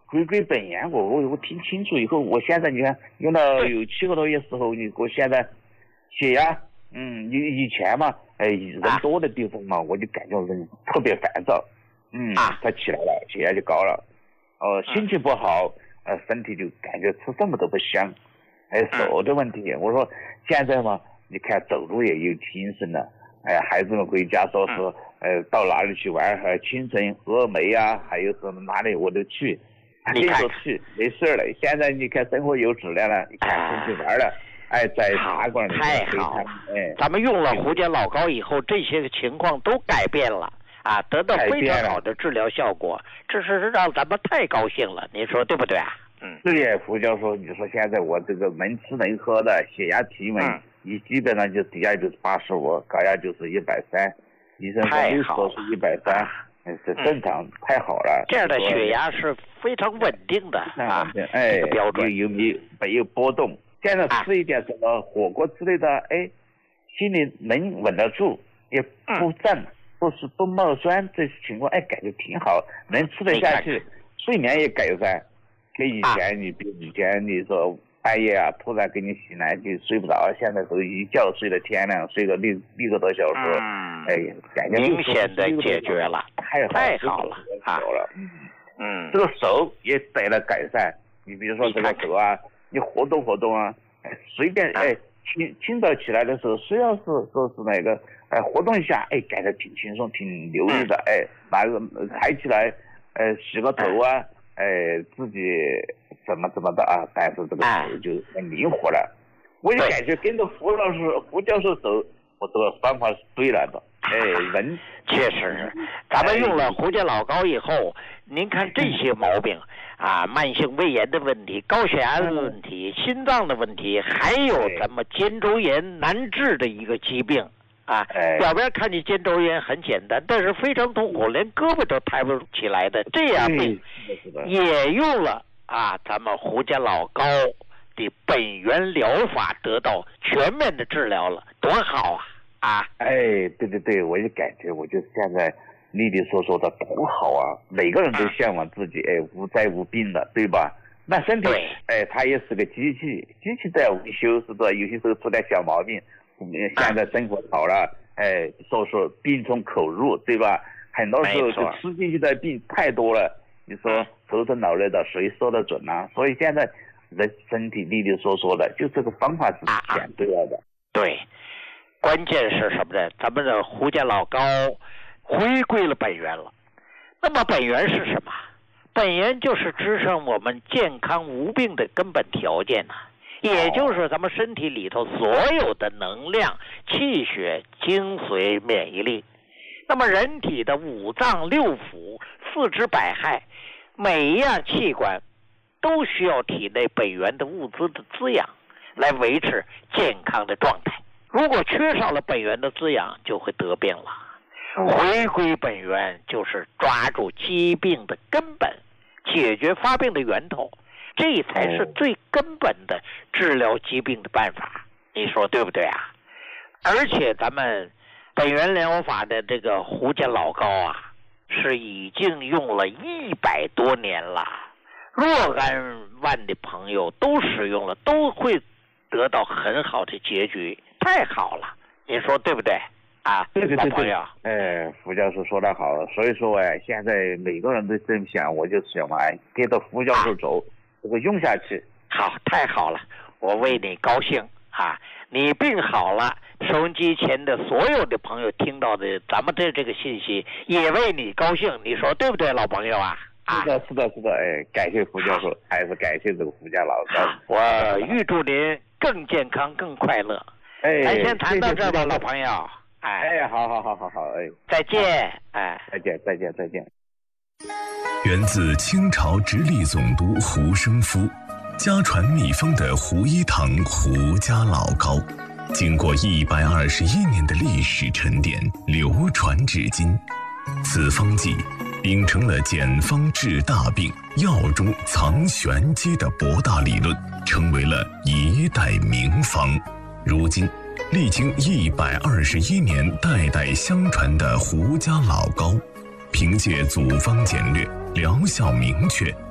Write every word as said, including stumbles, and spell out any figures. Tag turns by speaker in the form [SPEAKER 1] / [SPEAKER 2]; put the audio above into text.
[SPEAKER 1] 回归本源，我我我听清楚以后，我现在你看用了有七个多月时候，你我现在血压，嗯，以以前嘛，哎，人多的地方嘛，我就感觉人特别烦躁，嗯，他起来了，血压就高了，哦、呃，心情不好，呃，身体就感觉吃什么都不香，哎，手的问题，我说现在嘛，你看走路也有精神了，哎，孩子们回家说是，呃，到哪里去玩，呃，清晨峨眉啊，还有什么哪里我都去。你说去没事了，现在你看生活有质量了，你看出去玩了，哎，在茶馆里
[SPEAKER 2] 太好了，哎，咱们用了胡椒老膏以后，这些情况都改变了啊，得到非常好的治疗效果，这是让咱们太高兴了，你说对不对啊？
[SPEAKER 1] 嗯，对呀，胡教授，你说现在我这个能吃能喝的，血压体温，你、嗯、基本上就低压就是八十五，高压就是一百三，医生说是一百三。是正常、嗯，太好了。
[SPEAKER 2] 这样的血压是非常稳定的啊，
[SPEAKER 1] 哎，
[SPEAKER 2] 这个标准
[SPEAKER 1] 有没有没有波动？现在吃一点什么火锅之类的，哎，心里能稳得住，也不胀，不是不冒酸，这情况哎感觉挺好，能吃得下去，睡眠也改善。跟以前你比以前你说半夜啊，突然给你醒来就睡不着，现在都一觉睡到天亮，睡个六六个多小时，嗯、哎，感觉
[SPEAKER 2] 明显的解决了，
[SPEAKER 1] 太好
[SPEAKER 2] 太好了
[SPEAKER 1] 啊！嗯，这个手也得了改善。你比如说这个手啊，你活动活动啊，随便哎，清清早起来的时候，虽然是说是那个哎活动一下，哎，感觉挺轻松，挺流利的，哎，拿个抬起来，呃，洗个头啊。哎，自己怎么怎么的啊？但是这个手就很灵活了。我就感觉跟着胡老师、胡教授走，我这个方法是对了的。哎，人
[SPEAKER 2] 确实，咱们用了胡椒老膏以后，您看这些毛病啊，慢性胃炎的问题、高血压的问题、心脏的问题，还有咱们肩周炎难治的一个疾病。啊，表边看你肩周炎很简单，但是非常痛苦，连胳膊都抬不起来的这样病，也用了啊，咱们胡家老膏的本源疗法得到全面的治疗了，多好啊！啊，
[SPEAKER 1] 哎，对对对，我也感觉，我就现在利利索索的多好啊！每个人都向往自己哎无灾无病的，对吧？那身体哎，它也是个机器，机器在维修，是吧？有些时候出点小毛病。现在生活好了，哎，说说病从口入，对吧？很多时候就吃进去的病太多了，你说头疼脑热的谁说得准啊？所以现在人身体利利索索的，就这个方法是选对了的。
[SPEAKER 2] 对，关键是什么呢？咱们的胡家老膏回归了本源了。那么本源是什么？本源就是支撑我们健康无病的根本条件呐、啊。也就是咱们身体里头所有的能量、气血、精髓、免疫力。那么人体的五脏六腑、四肢百骸，每一样器官都需要体内本源的物资的滋养，来维持健康的状态。如果缺少了本源的滋养，就会得病了。回归本源就是抓住疾病的根本，解决发病的源头。这才是最根本的治疗疾病的办法，你说对不对啊？而且咱们本源疗法的这个胡家老膏啊，是已经用了一百多年了，若干万的朋友都使用了，都会得到很好的结局，太好了，你说对不对？啊，
[SPEAKER 1] 对对对对，哎，胡教授说得好，所以说哎，现在每个人都这么想，我就想嘛，哎，跟着胡教授走。啊这个用下去，
[SPEAKER 2] 好，太好了，我为你高兴啊！你病好了，收音机前的所有的朋友听到的咱们的这个信息，也为你高兴，你说对不对，老朋友啊？啊
[SPEAKER 1] 是的，是的，是的，哎，感谢胡教授，还是感谢这个胡家老师。
[SPEAKER 2] 我预祝您更健康、更快乐。
[SPEAKER 1] 哎，
[SPEAKER 2] 咱先谈到这吧，老朋友。
[SPEAKER 1] 哎，哎，好好好好好，哎，
[SPEAKER 2] 再见，哎，
[SPEAKER 1] 再见，再见，再见。
[SPEAKER 3] 源自清朝直隶总督胡生夫，家传秘方的胡一堂胡家老膏，经过一百二十一年的历史沉淀，流传至今。此方剂秉承了简方治大病、药中藏玄机的博大理论，成为了一代名方。如今历经一百二十一年代代相传的胡家老膏，凭借组方简略、疗效明确、